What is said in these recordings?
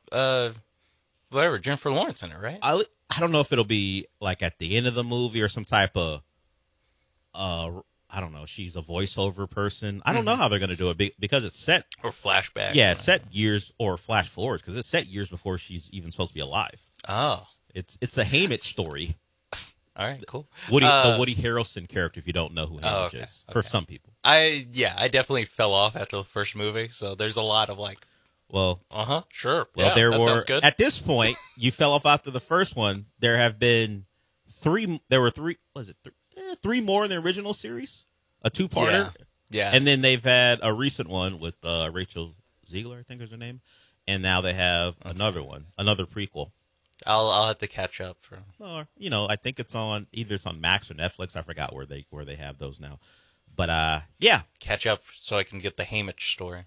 whatever, Jennifer Lawrence in it, right? I don't know if it'll be like at the end of the movie or some type of, I don't know, she's a voiceover person. I don't know how they're going to do it because it's set. Or flashback. Yeah, it's set years, or flash forwards, because it's set years before she's even supposed to be alive. Oh. It's the Haymitch story. All right, cool. The Woody Harrelson character, if you don't know who Haymitch is, for some people. I definitely fell off after the first movie, so there's a lot of like, well, sure. Well, yeah, that sounds good. At this point, you fell off after the first one. There have been three more in the original series, a two-parter. Yeah. And then they've had a recent one with Rachel Zegler, I think is her name, and now they have another one, another prequel. I'll have to catch up for. Or, I think it's on Max or Netflix. I forgot where they have those now. But yeah, catch up so I can get the Haymitch story.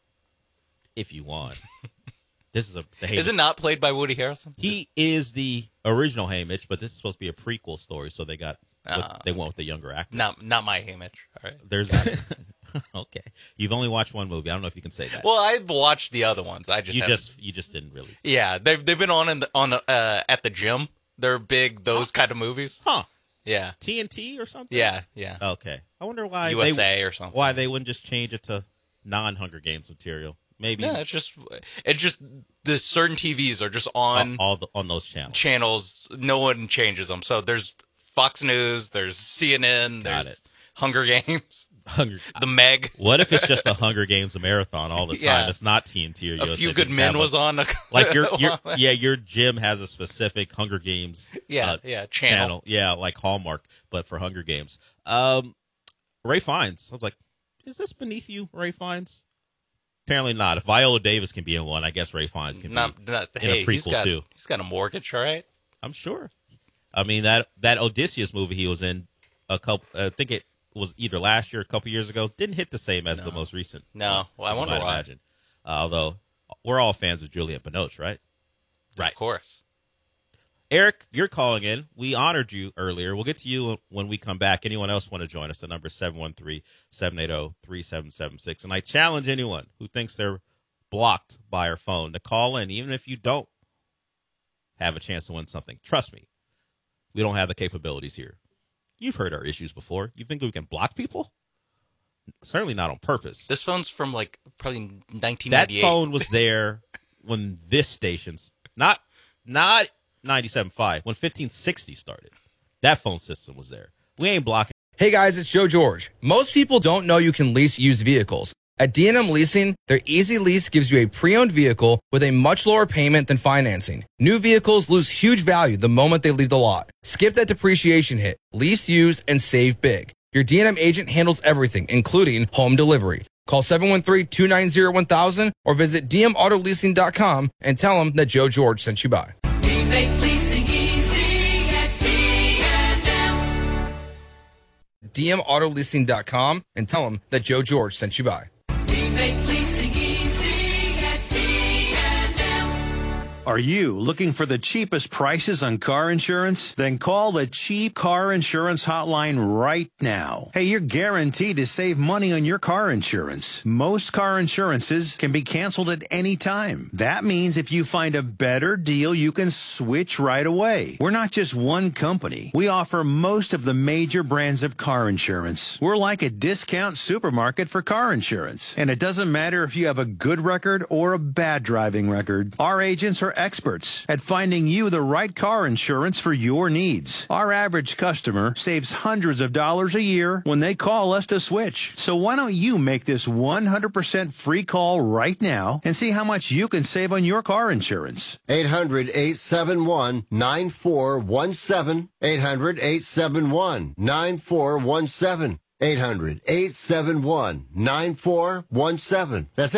If you want. This is Is it not played by Woody Harrelson? He is the original Haymitch, but this is supposed to be a prequel story, so they went with the younger actor. Not my Haymitch. All right. There's okay. You've only watched one movie. I don't know if you can say that. Well, I've watched the other ones. You just didn't really. Yeah, they've been on at the gym. They're big those kind of movies. Huh. Yeah. TNT or something? Yeah. Okay. I wonder why USA or something. Why they wouldn't just change it to non-Hunger Games material. Maybe. Yeah, it's just the certain TVs are just on on those channels. No one changes them. So there's Fox News, there's CNN, there's Hunger Games. The Meg. What if it's just a Hunger Games marathon all the time? Yeah. It's not TNT or USA. A Few Good Men was on. Like your gym has a specific Hunger Games channel. Yeah, like Hallmark, but for Hunger Games. Ray Fiennes. I was like, is this beneath you, Ray Fiennes? Apparently not. If Viola Davis can be in one, I guess Ray Fiennes can be in a prequel too. He's got a mortgage, all right? I'm sure. I mean, that Odysseus movie he was in I think it was either last year or a couple years ago, didn't hit the same as the most recent. No. Well, I wonder why. Imagine. Although, we're all fans of Juliette Binoche, right? Right. Of course. Eric, you're calling in. We honored you earlier. We'll get to you when we come back. Anyone else want to join us? The number is 713-780-3776. And I challenge anyone who thinks they're blocked by our phone to call in, even if you don't have a chance to win something. Trust me, we don't have the capabilities here. You've heard our issues before. You think we can block people? Certainly not on purpose. This phone's from probably 1998. That phone was there when this station's not 97.5, when 1560 started. That phone system was there. We ain't blocking. Hey guys, it's Joe George. Most people don't know you can lease used vehicles. At D&M Leasing, their Easy Lease gives you a pre-owned vehicle with a much lower payment than financing. New vehicles lose huge value the moment they leave the lot. Skip that depreciation hit. Lease used and save big. Your D&M agent handles everything, including home delivery. Call 713-290-1000 or visit dmautoleasing.com and tell them that Joe George sent you by. We make leasing easy at D&M. dmautoleasing.com and tell them that Joe George sent you by. We make leasing easy at D&M. Are you looking for the cheapest prices on car insurance? Then call the Cheap Car Insurance Hotline right now. Hey, you're guaranteed to save money on your car insurance. Most car insurances can be canceled at any time. That means if you find a better deal, you can switch right away. We're not just one company. We offer most of the major brands of car insurance. We're like a discount supermarket for car insurance. And it doesn't matter if you have a good record or a bad driving record. Our agents are experts at finding you the right car insurance for your needs. Our average customer saves hundreds of dollars a year when they call us to switch. So why don't you make this 100% free call right now and see how much you can save on your car insurance? 800-871-9417. 800-871-9417. 800-871-9417. That's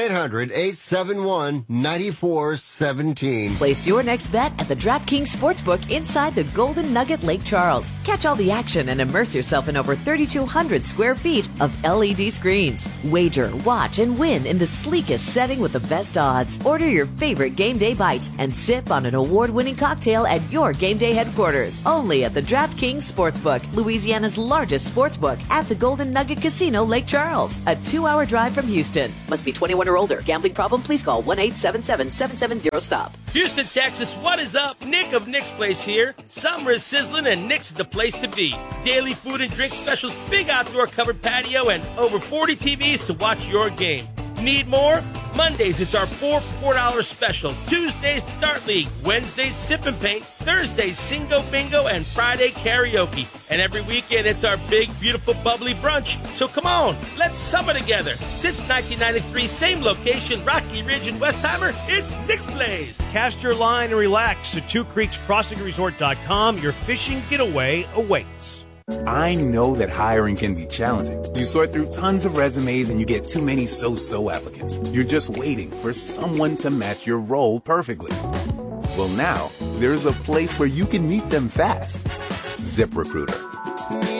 800-871-9417. Place your next bet at the DraftKings Sportsbook inside the Golden Nugget Lake Charles. Catch all the action and immerse yourself in over 3,200 square feet of LED screens. Wager, watch, and win in the sleekest setting with the best odds. Order your favorite game day bites and sip on an award-winning cocktail at your game day headquarters. Only at the DraftKings Sportsbook, Louisiana's largest sportsbook at the Golden Golden Nugget Casino, Lake Charles, a 2-hour drive from Houston. Must be 21 or older. Gambling problem? Please call 1-877-770-STOP. Houston, Texas, what is up? Nick of Nick's Place here. Summer is sizzling and Nick's is the place to be. Daily food and drink specials, big outdoor covered patio, and over 40 TVs to watch your game. Need more? Mondays, it's our 4 for $4 special. Tuesdays, Dart League. Wednesdays, Sip and Paint. Thursdays, Singo Bingo. And Friday, karaoke. And every weekend, it's our big, beautiful, bubbly brunch. So come on, let's summer together. Since 1993, same location, Rocky Ridge and Westheimer, it's Nick's Place. Cast your line and relax at twocreekscrossingresort.com. Your fishing getaway awaits. I know that hiring can be challenging. You sort through tons of resumes and you get too many so-so applicants. You're just waiting for someone to match your role perfectly. Well, now, there's a place where you can meet them fast. ZipRecruiter.